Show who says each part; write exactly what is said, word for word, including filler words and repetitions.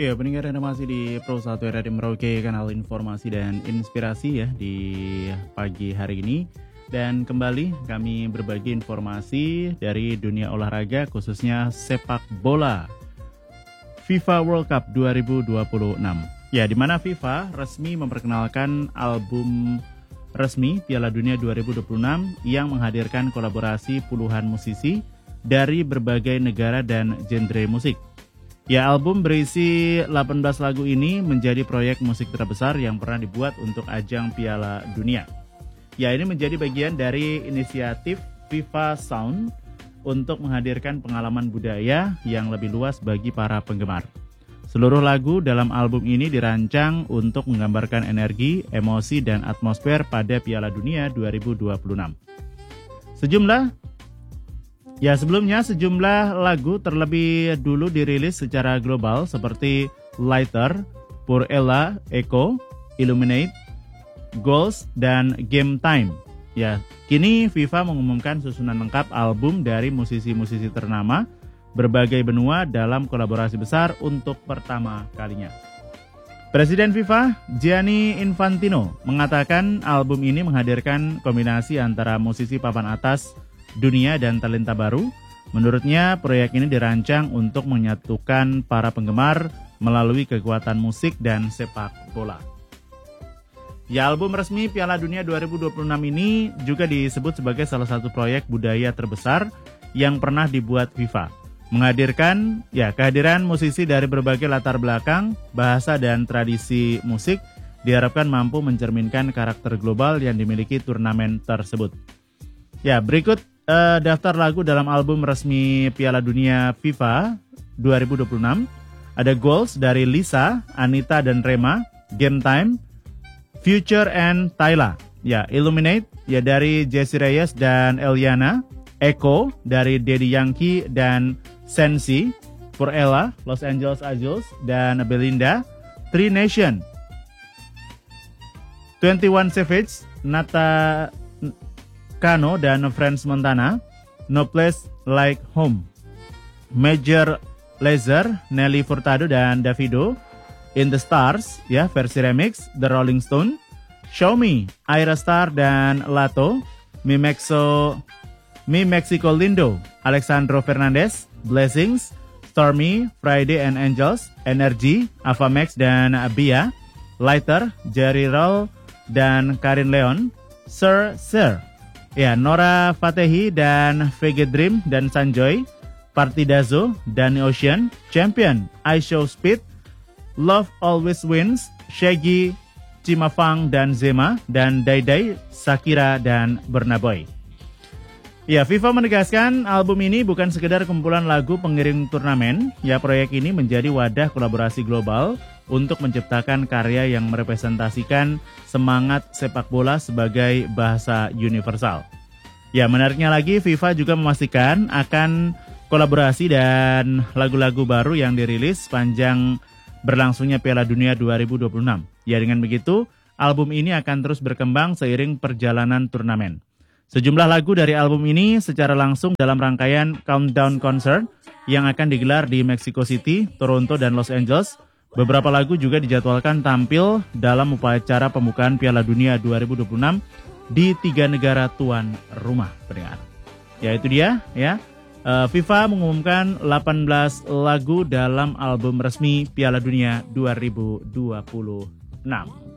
Speaker 1: Iya, pendengar Anda masih di Pro satu Radio Merauke, kanal informasi dan inspirasi ya di pagi hari ini. Dan kembali kami berbagi informasi dari dunia olahraga khususnya sepak bola. FIFA World Cup dua ribu dua puluh enam. Ya, di mana FIFA resmi memperkenalkan album resmi Piala Dunia dua ribu dua puluh enam yang menghadirkan kolaborasi puluhan musisi dari berbagai negara dan genre musik. Ya, album berisi delapan belas lagu ini menjadi proyek musik terbesar yang pernah dibuat untuk ajang Piala Dunia. Ya, ini menjadi bagian dari inisiatif FIFA Sound untuk menghadirkan pengalaman budaya yang lebih luas bagi para penggemar. Seluruh lagu dalam album ini dirancang untuk menggambarkan energi, emosi, dan atmosfer pada Piala Dunia dua ribu dua puluh enam. Sejumlah Ya sebelumnya sejumlah lagu terlebih dulu dirilis secara global seperti Lighter, Pour Ella, Echo, Illuminate, Goals, dan Game Time. Ya, kini FIFA mengumumkan susunan lengkap album dari musisi-musisi ternama berbagai benua dalam kolaborasi besar untuk pertama kalinya. Presiden FIFA, Gianni Infantino, mengatakan album ini menghadirkan kombinasi antara musisi papan atas dunia dan talenta baru. Menurutnya, proyek ini dirancang untuk menyatukan para penggemar melalui kekuatan musik dan sepak bola. Ya, album resmi Piala Dunia dua ribu dua puluh enam ini juga disebut sebagai salah satu proyek budaya terbesar yang pernah dibuat FIFA. Menghadirkan ya kehadiran musisi dari berbagai latar belakang, bahasa dan tradisi musik diharapkan mampu mencerminkan karakter global yang dimiliki turnamen tersebut. Ya, berikut Uh, daftar lagu dalam album resmi Piala Dunia FIFA dua ribu dua puluh enam. Ada Goals dari Lisa, Anita dan Rema, Game Time, Future and Tyla. Ya, Illuminate ya dari Jessie Reyes dan Eliana, Echo dari Daddy Yankee dan Sensi, Pour Ella, Los Angeles Angels dan Belinda, Three Nation, twenty one Savage, Nata Kano dan Friends Montana, No Place Like Home, Major Lazer, Nelly Furtado dan Davido, In the Stars, ya versi remix, The Rolling Stone, Show Me, Ira Star dan Lato, Mi Mexo, Mi Mexico Lindo, Alexandro Fernandez, Blessings, Stormy, Friday and Angels, Energy, Avamax dan Bia, Lighter, Jerry Roll dan Karin Leon, Sir Sir, ya, Nora Fatehi dan V G Dream dan Sanjoy, Partidazo, Danny Ocean, Champion, I Show Speed, Love Always Wins, Shaggy, Cimafang dan Zema, dan Daidai, Shakira dan Burna Boy. Ya, FIFA menegaskan album ini bukan sekedar kumpulan lagu pengiring turnamen. Ya, proyek ini menjadi wadah kolaborasi global untuk menciptakan karya yang merepresentasikan semangat sepak bola sebagai bahasa universal. Ya, menariknya lagi, FIFA juga memastikan akan kolaborasi dan lagu-lagu baru yang dirilis sepanjang berlangsungnya Piala Dunia dua ribu dua puluh enam. Ya, dengan begitu, album ini akan terus berkembang seiring perjalanan turnamen. Sejumlah lagu dari album ini secara langsung dalam rangkaian Countdown Concert yang akan digelar di Mexico City, Toronto, dan Los Angeles. Beberapa lagu juga dijadwalkan tampil dalam upacara pembukaan Piala Dunia dua ribu dua puluh enam di tiga negara tuan rumah, pendengar. Ya, itu dia ya. Uh, FIFA mengumumkan delapan belas lagu dalam album resmi Piala Dunia dua ribu dua puluh enam.